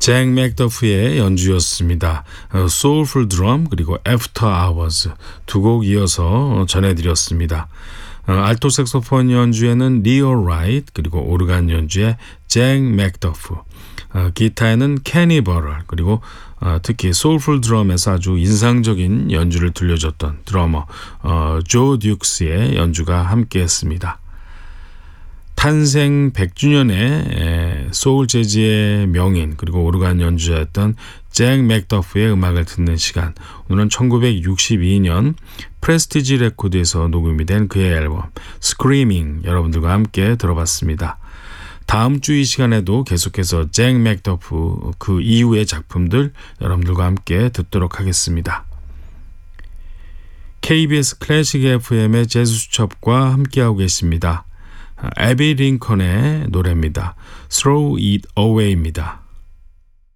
잭 맥더프의 연주였습니다. Soulful Drum 그리고 After Hours 두 곡 이어서 전해드렸습니다. 알토 색소폰 연주에는 리오 라이트 그리고 오르간 연주에 잭 맥더프, 기타에는 케니 버럴 그리고 특히 Soulful Drum에서 아주 인상적인 연주를 들려줬던 드러머 조 듀크스의 연주가 함께했습니다. 탄생 100주년의 소울 재즈의 명인 그리고 오르간 연주자였던 잭 맥더프의 음악을 듣는 시간. 오늘은 1962년 프레스티지 레코드에서 녹음이 된 그의 앨범 Screaming 여러분들과 함께 들어봤습니다. 다음 주 이 시간에도 계속해서 잭 맥더프 그 이후의 작품들 여러분들과 함께 듣도록 하겠습니다. KBS 클래식 FM의 재즈 수첩과 함께하고 계십니다. 애비 링컨의 노래입니다. Throw It Away입니다.